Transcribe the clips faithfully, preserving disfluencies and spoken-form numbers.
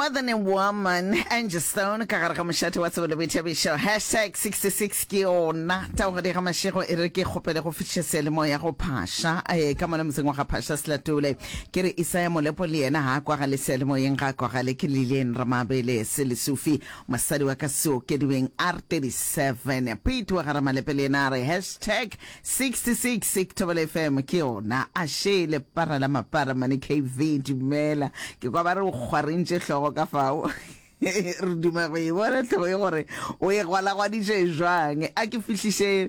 More than a woman, Angie Stone, Karaka Machete, what's the T V show? Hashtag sixty-six Kiona, Tawadi Ramashiro, Erike Hopelego Fisher Selmoya Pasha, a Kamanam Pasha Slatule, Kiri Isaya Molepoli and Aquarale Selmoyenga, Quarale Kililian Ramabele, Silisufi, Masadu Akasu, Kedwing R thirty-seven, Pete Waramalepelinare, hashtag sixty-six Siktovel F M Kiona, Ashe le Paralama Paramani K V Jumela, Kiwabaru Huarinje ka fao re duma go e bona tlo e gore o e gwala gwa ditse jwang a ke fihlise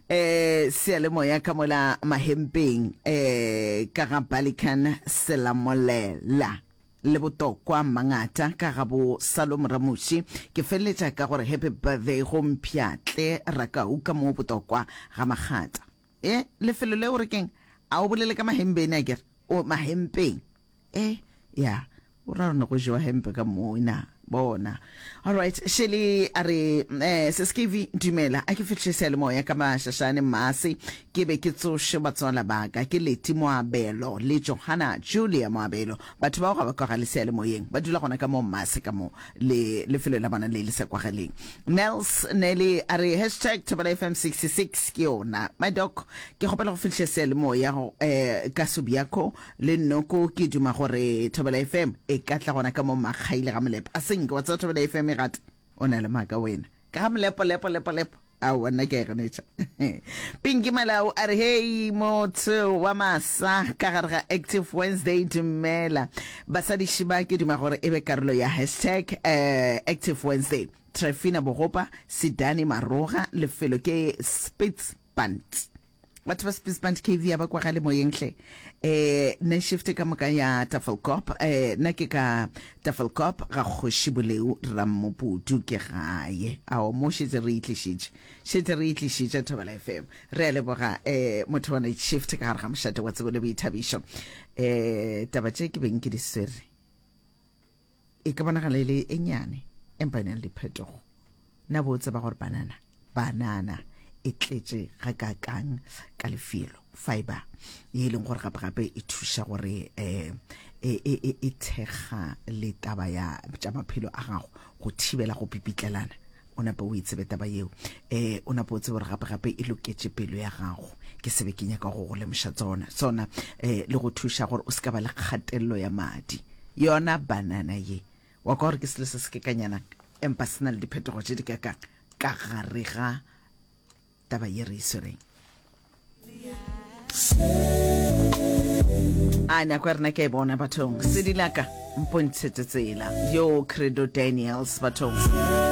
eh sealemoya ka mola mahempeng eh ka ga Balikan Selamolela le botokwa mangata ka ga bo Salom Ramushi ke feletsa ka gore happy birthday go mpyatle raka uka mo botokwa ga magata eh le felo le o re keng a o bolele ka mahempeng a kere o mahempeng eh ya ura no go jwa hempe ka moina bona. All right, Shelly are eh seskivi dumela a ke fitlhise le moya ka mashashane masi ke be ke tsoše batswala baka ke leti moabelo le Johanna Julia moabelo batho ba go ba ka le sele moyeng ba dula gona ka mo masi ka mo le le felo la bana le le sekwa galeng. Nels Nelly are hashtag Tobela F M sixty-six ke yona my doc ke gopela go fitlhise le moya eh ka subiako le noko ke duma gore Tobela F M e ka tla gona ka mo magaile ga molepa a what's up today femi gat ona le maka wena ka mlepo lepo lepo lepo a wona ke re netsa Pinky Malau are hey motho wa masa ka ga Active Wednesday dumela basadi shibaki duma gore ebe karolo ya hashtag uh, Active Wednesday Trafina Bogopa Sidani Maroga le felo ke Spitzband what was Spitzband K V aba kwa gale moyenhle eh na shift ka moka ya Tafelkop eh na ke ka Tafelkop ga go shibuleu Ramoputu ke gae a o mo shitse re itlishitse shitse re itlishitse Tobela F M re le boga eh motho wa shift ka ga mshate wa tsego le boithabisho eh tabatse ke beng ke disere e ka bona gale le enyane empa ne le phetogo na botse ba gore banana banana e tletse ga ka kang ka lefelo fiber e leng gore gape gape e thusha gore eh e e e thega le taba ya tsa maphelo a gago go thibela go pipitlelana ona pa o itsebe taba yeo eh ona po tse gore gape gape e loketse pelo ya gago ke sebe ke nya ka go go lemsha tsona tsona eh le go thusha gore o ska ba le kgatelelo ya madi yona banana ye wa ka gore ke sele se se kanyana empa sena le diphetogo tse di ka ka ka gare ga taba ye re isereng ana kwerna ke bona bathong sidilaka mpontse tsela yo Credo Daniels bathong